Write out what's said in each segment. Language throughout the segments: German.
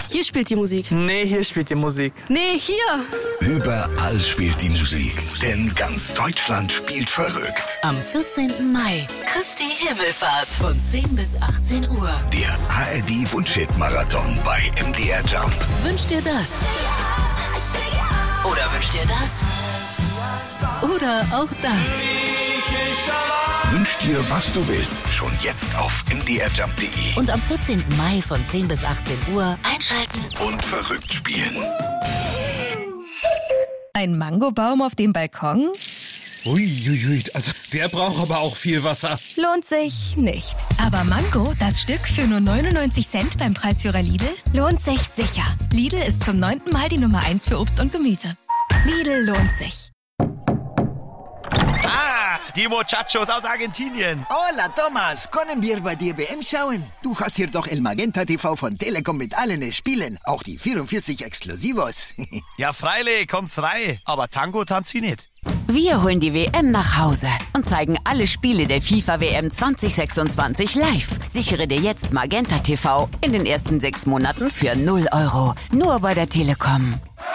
Hier spielt die Musik. Nee, hier spielt die Musik. Nee, hier. Überall spielt die Musik, denn ganz Deutschland spielt verrückt. Am 14. Mai, Christi Himmelfahrt von 10 bis 18 Uhr. Der ARD Wunschhit-Marathon bei MDR Jump. Wünscht dir das? Oder wünscht dir das? Oder auch das? Wünsch dir, was du willst, schon jetzt auf mdrjump.de. Und am 14. Mai von 10 bis 18 Uhr einschalten Und verrückt spielen. Ein Mangobaum auf dem Balkon? Uiuiui, also der braucht aber auch viel Wasser. Lohnt sich nicht. Aber Mango, das Stück für nur 99 Cent beim Preisführer Lidl, lohnt sich sicher. Lidl ist zum 9. Mal die Nummer 1 für Obst und Gemüse. Lidl lohnt sich. Die Muchachos aus Argentinien. Hola, Thomas. Können wir bei dir WM schauen? Du hast hier doch El Magenta TV von Telekom mit allen Spielen. Auch die 44 Exklusivos. Ja, freilich, kommt's rein. Aber Tango tanzt sie nicht. Wir holen die WM nach Hause und zeigen alle Spiele der FIFA WM 2026 live. Sichere dir jetzt Magenta TV in den ersten 6 Monaten für 0 €. Nur bei der Telekom.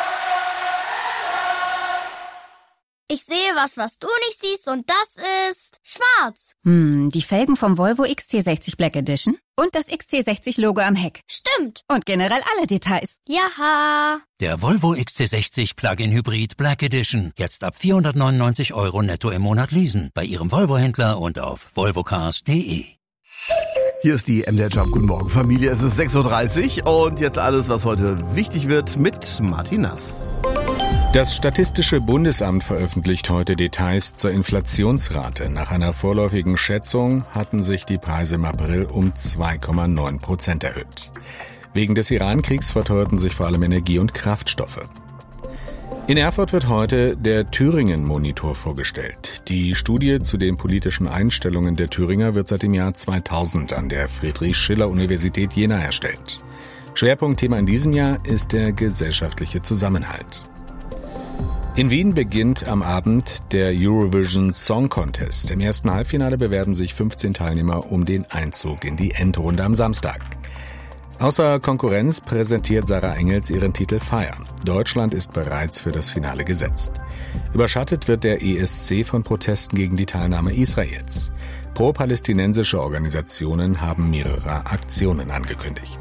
Ich sehe was du nicht siehst und das ist schwarz. Die Felgen vom Volvo XC60 Black Edition und das XC60-Logo am Heck. Stimmt. Und generell alle Details. Jaha. Der Volvo XC60 Plug-in Hybrid Black Edition. Jetzt ab 499 € netto im Monat leasen. Bei Ihrem Volvo-Händler und auf volvocars.de. Hier ist die MDR Jump. Guten Morgen, Familie. Es ist 6:30 Uhr und jetzt alles, was heute wichtig wird mit Martin Nass. Das Statistische Bundesamt veröffentlicht heute Details zur Inflationsrate. Nach einer vorläufigen Schätzung hatten sich die Preise im April um 2,9% erhöht. Wegen des Iran-Kriegs verteuerten sich vor allem Energie- und Kraftstoffe. In Erfurt wird heute der Thüringen-Monitor vorgestellt. Die Studie zu den politischen Einstellungen der Thüringer wird seit dem Jahr 2000 an der Friedrich-Schiller-Universität Jena erstellt. Schwerpunktthema in diesem Jahr ist der gesellschaftliche Zusammenhalt. In Wien beginnt am Abend der Eurovision Song Contest. Im ersten Halbfinale bewerben sich 15 Teilnehmer um den Einzug in die Endrunde am Samstag. Außer Konkurrenz präsentiert Sarah Engels ihren Titel Fire. Deutschland ist bereits für das Finale gesetzt. Überschattet wird der ESC von Protesten gegen die Teilnahme Israels. Pro-palästinensische Organisationen haben mehrere Aktionen angekündigt.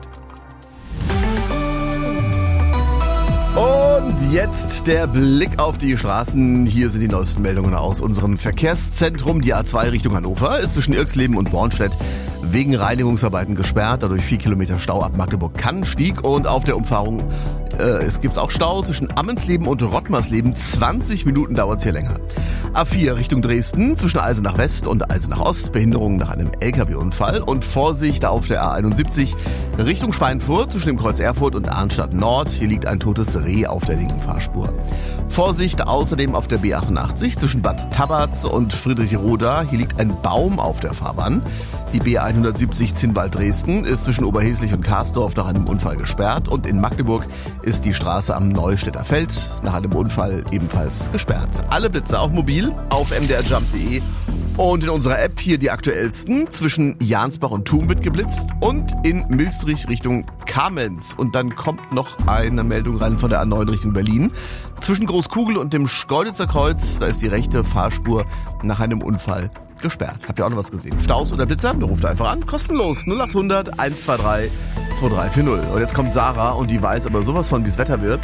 Und jetzt der Blick auf die Straßen. Hier sind die neuesten Meldungen aus unserem Verkehrszentrum. Die A2 Richtung Hannover ist zwischen Irxleben und Bornstedt wegen Reinigungsarbeiten gesperrt. Dadurch 4 Kilometer Stau ab Magdeburg-Kannstieg. Und auf der Umfahrung gibt es auch Stau zwischen Ammensleben und Rottmarsleben. 20 Minuten dauert es hier länger. A4 Richtung Dresden zwischen Eisenach West und Eisenach Ost. Behinderung nach einem LKW-Unfall. Und Vorsicht auf der A71 Richtung Schweinfurt zwischen dem Kreuz Erfurt und Arnstadt Nord. Hier liegt ein totes Reh auf der linken Fahrspur. Vorsicht außerdem auf der B88 zwischen Bad Tabatz und Friedrichroda. Hier liegt ein Baum auf der Fahrbahn. Die B170 Zinnwald-Dresden ist zwischen Oberheslich und Karsdorf nach einem Unfall gesperrt. Und in Magdeburg ist die Straße am Neustädter Feld nach einem Unfall ebenfalls gesperrt. Alle Blitze auch mobil auf mdrjump.de. Und in unserer App hier die aktuellsten. Zwischen Jansbach und Thun wird geblitzt und in Milstrich Richtung Kamenz. Und dann kommt noch eine Meldung rein von der A9 Richtung Berlin. Zwischen Großkugel und dem Schkeuditzer Kreuz, da ist die rechte Fahrspur nach einem Unfall gesperrt. Habt ihr auch noch was gesehen? Staus oder Blitzer? Dann ruft einfach an. Kostenlos. 0800 123 2340. Und jetzt kommt Sarah und die weiß aber sowas von, wie es Wetter wird.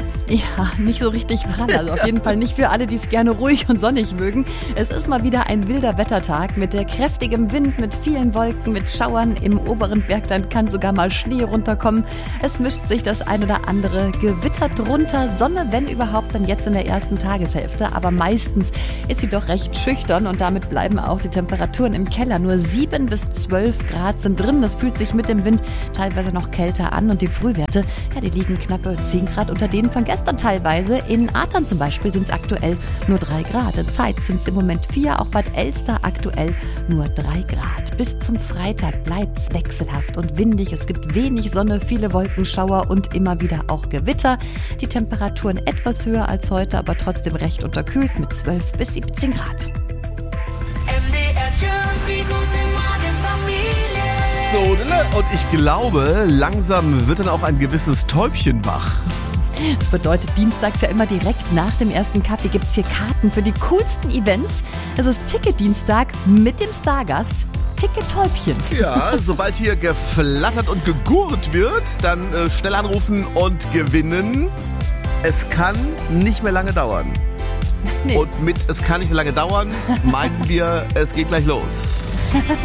Ja, nicht so richtig ran. Also auf jeden Fall nicht für alle, die es gerne ruhig und sonnig mögen. Es ist mal wieder ein wilder Wettertag mit kräftigem Wind, mit vielen Wolken, mit Schauern. Im oberen Bergland kann sogar mal Schnee runterkommen. Es mischt sich das ein oder andere Gewitter drunter. Sonne, wenn überhaupt, dann jetzt in der ersten Tageshälfte. Aber meistens ist sie doch recht schüchtern und damit bleiben auch die Temperaturen im Keller. Nur 7 bis 12 Grad sind drin. Das fühlt sich mit dem Wind teilweise noch kälter an. Und die Frühwerte, ja, die liegen knappe 10 Grad unter denen von gestern teilweise. In Athern zum Beispiel sind es aktuell nur 3 Grad. In Zeitz sind es im Moment 4, auch Bad Elster aktuell nur 3 Grad. Bis zum Freitag bleibt es wechselhaft und windig. Es gibt wenig Sonne, viele Wolkenschauer und immer wieder auch Gewitter. Die Temperaturen etwas höher als heute, aber trotzdem recht unterkühlt mit 12 bis 17 Grad. Sodele. Und ich glaube, langsam wird dann auch ein gewisses Täubchen wach. Das bedeutet, dienstags ja immer direkt nach dem ersten Kaffee gibt es hier Karten für die coolsten Events. Es ist Ticket-Dienstag mit dem Stargast Ticket-Täubchen. Ja, sobald hier geflattert und gegurrt wird, dann schnell anrufen und gewinnen. Es kann nicht mehr lange dauern. Nee. Und mit es kann nicht mehr lange dauern, meinen wir, es geht gleich los.